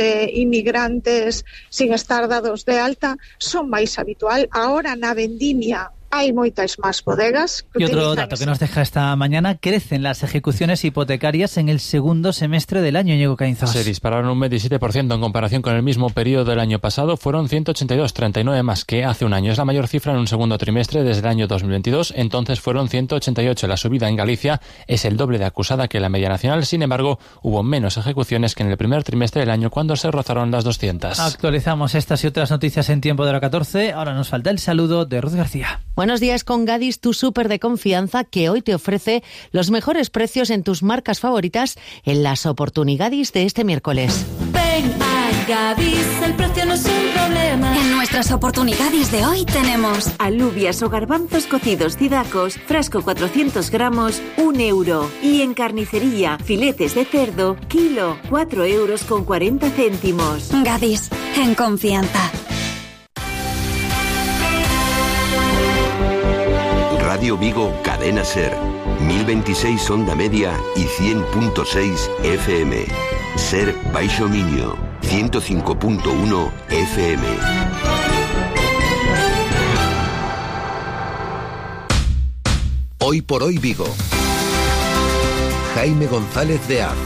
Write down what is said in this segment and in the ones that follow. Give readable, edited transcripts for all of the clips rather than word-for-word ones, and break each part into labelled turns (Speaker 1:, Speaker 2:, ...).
Speaker 1: inmigrantes sin estar dados de alta son máis habitual. Ahora na vendimia hai moitas máis bodegas.
Speaker 2: Y otro dato que nos deja esta mañana: crecen las ejecuciones hipotecarias en el segundo semestre del año, Íñigo Caínzos.
Speaker 3: Se dispararon un 27% en comparación con el mismo periodo del año pasado. Fueron 182, 39 más que hace un año. Es la mayor cifra en un segundo trimestre desde el año 2022. Entonces fueron 188. La subida en Galicia es el doble de acusada que la media nacional. Sin embargo, hubo menos ejecuciones que en el primer trimestre del año, cuando se rozaron las 200.
Speaker 2: Actualizamos estas y otras noticias en tiempo de la 14. Ahora nos falta el saludo de Ruth García.
Speaker 4: Buenos días con Gadis, tu súper de confianza, que hoy te ofrece los mejores precios en tus marcas favoritas en las oportunidades de este miércoles.
Speaker 5: Ven a Gadis, el precio no es un problema.
Speaker 6: En nuestras oportunidades de hoy tenemos
Speaker 7: alubias o garbanzos cocidos Cidacos, frasco 400 gramos, 1 euro. Y en carnicería, filetes de cerdo, kilo, 4,40 €.
Speaker 6: Gadis, en confianza.
Speaker 8: Radio Vigo, Cadena Ser, 1026 onda media y 100.6 FM. Ser Baixo Miño, 105.1 FM.
Speaker 9: Hoy por hoy Vigo. Jaime González de Az.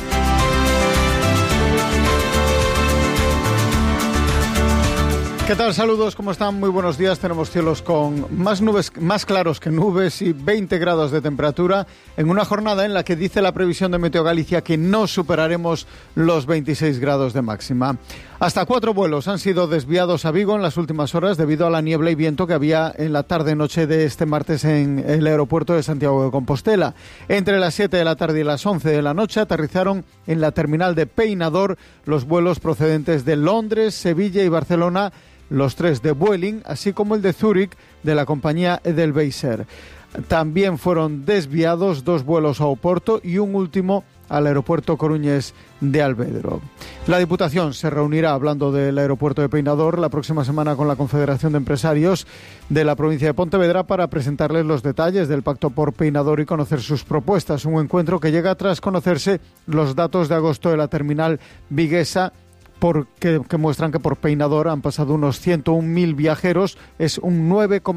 Speaker 10: ¿Qué tal? Saludos, ¿cómo están? Muy buenos días. Tenemos cielos con más nubes, más claros que nubes, y 20 grados de temperatura en una jornada en la que dice la previsión de Meteo Galicia que no superaremos los 26 grados de máxima. Hasta 4 vuelos han sido desviados a Vigo en las últimas horas debido a la niebla y viento que había en la tarde-noche de este martes en el aeropuerto de Santiago de Compostela. Entre las 7 de la tarde y las 11 de la noche aterrizaron en la terminal de Peinador los vuelos procedentes de Londres, Sevilla y Barcelona, los 3 de Vueling, así como el de Zúrich de la compañía Edelweiss. También fueron desviados 2 vuelos a Oporto y un último al aeropuerto coruñés de Alvedro. La Diputación se reunirá, hablando del aeropuerto de Peinador, la próxima semana con la Confederación de Empresarios de la provincia de Pontevedra para presentarles los detalles del Pacto por Peinador y conocer sus propuestas. Un encuentro que llega tras conocerse los datos de agosto de la terminal viguesa, que muestran que por Peinador han pasado unos 101.000 viajeros, es un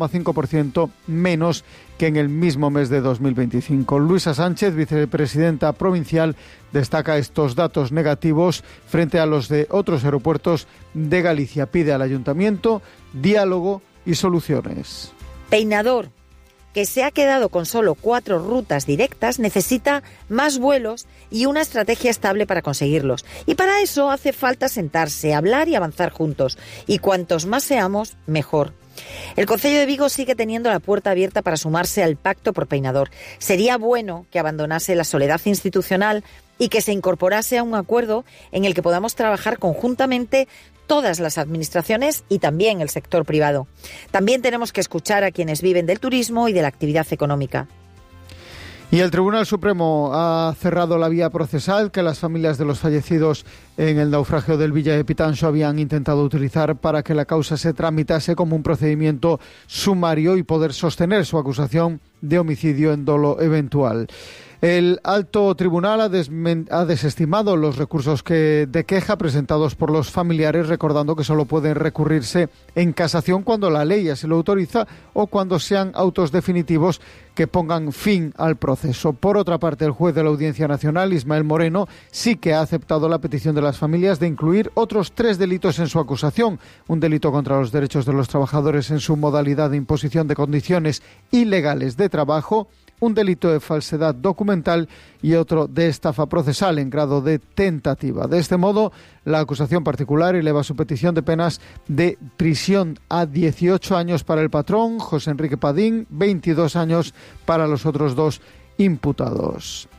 Speaker 10: 9,5% menos que en el mismo mes de 2025. Luisa Sánchez, vicepresidenta provincial, destaca estos datos negativos frente a los de otros aeropuertos de Galicia. Pide al Ayuntamiento diálogo y soluciones.
Speaker 11: Peinador, que se ha quedado con solo 4 rutas directas, necesita más vuelos y una estrategia estable para conseguirlos. Y para eso hace falta sentarse, hablar y avanzar juntos. Y cuantos más seamos, mejor. El Concello de Vigo sigue teniendo la puerta abierta para sumarse al Pacto por Peinador. Sería bueno que abandonase la soledad institucional y que se incorporase a un acuerdo en el que podamos trabajar conjuntamente todas las administraciones y también el sector privado. También tenemos que escuchar a quienes viven del turismo y de la actividad económica.
Speaker 10: Y el Tribunal Supremo ha cerrado la vía procesal que las familias de los fallecidos en el naufragio del Villa de Pitanxo habían intentado utilizar para que la causa se tramitase como un procedimiento sumario y poder sostener su acusación de homicidio en dolo eventual. El alto tribunal ha desestimado los recursos de queja presentados por los familiares, recordando que solo pueden recurrirse en casación cuando la ley así lo autoriza o cuando sean autos definitivos que pongan fin al proceso. Por otra parte, el juez de la Audiencia Nacional, Ismael Moreno, sí que ha aceptado la petición de las familias de incluir otros 3 delitos en su acusación: un delito contra los derechos de los trabajadores en su modalidad de imposición de condiciones ilegales de trabajo, un delito de falsedad documental y otro de estafa procesal en grado de tentativa. De este modo, la acusación particular eleva su petición de penas de prisión a 18 años para el patrón, José Enrique Padín, 22 años para los otros 2 imputados.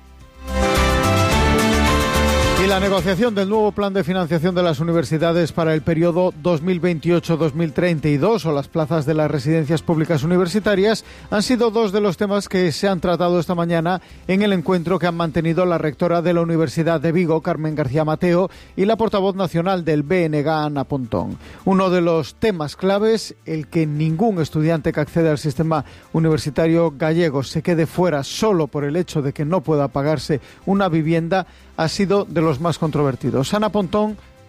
Speaker 10: Y la negociación del nuevo plan de financiación de las universidades para el periodo 2028-2032 o las plazas de las residencias públicas universitarias han sido 2 de los temas que se han tratado esta mañana en el encuentro que han mantenido la rectora de la Universidad de Vigo, Carmen García Mateo, y la portavoz nacional del BNG, Ana Pontón. Uno de los temas claves, el que ningún estudiante que accede al sistema universitario gallego se quede fuera solo por el hecho de que no pueda pagarse una vivienda, ha sido de los más controvertidos. Ana Pontón